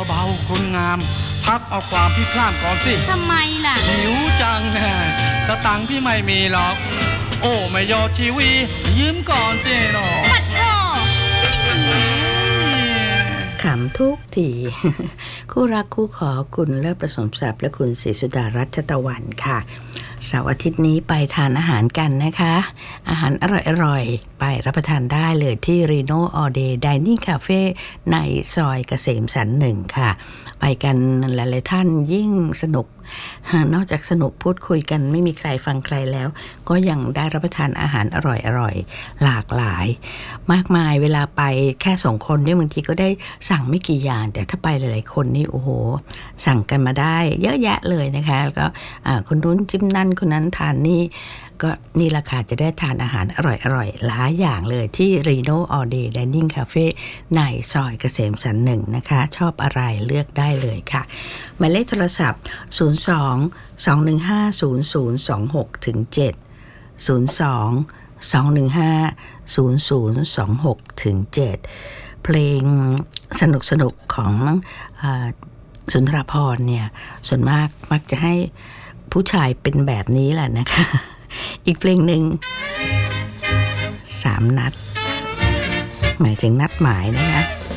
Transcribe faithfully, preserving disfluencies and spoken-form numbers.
เบาๆคนงามพักเอาความพี่พลาดก่อนสิทำไมล่ะหิวจังแน่สตังค์พี่ไม่มีหรอกโอ้ไม่ยอดชีวียืมก่อนสิหรอปัดโธ่ขำทุกทีคู่รักคู่ขอคุณเลิศประสมทรัพย์และคุณศรีสุดารัชตะวันค่ะเสาร์อาทิตย์นี้ไปทานอาหารกันนะคะอาหารอร่อยๆไปรับประทานได้เลยที่ Reno All Day Dining Cafe ในซอยเกษมสันต์หนึ่งค่ะไปกันหลายๆท่านยิ่งสนุกนอกจากสนุกพูดคุยกันไม่มีใครฟังใครแล้วก็ยังได้รับประทานอาหารอร่อยๆหลากหลายมากมายเวลาไปแค่สองคนเนี่ยบางทีก็ได้สั่งไม่กี่อย่างแต่ถ้าไปหลายๆคนนี่โอ้โหสั่งกันมาได้เยอะแยะเลยนะคะแล้วก็คนนู้นจิ้มนั่นคนนั้นทานนี่ก็นี่ราคาจะได้ทานอาหารอร่อยๆหลายอย่างเลยที่ Reno All Day Dining Cafe ในซอยเกษมสันต์หนึ่งนะคะชอบอะไรเลือกได้เลยค่ะหมายเลขโทรศัพท์ศูนย์ สอง สอง หนึ่ง ห้า ศูนย์ ศูนย์ สอง หก ถึง เจ็ด ศูนย์ สอง สอง หนึ่ง ห้า ศูนย์ ศูนย์ สอง หก ถึง เจ็ดเพลงสนุกๆของอ่าสุนทรภรณ์เนี่ยส่วนมากมักจะให้ผู้ชายเป็นแบบนี้แหละนะคะอีกเพลงหนึ่งสามนัดหมายถึงนัดหมายนะคะ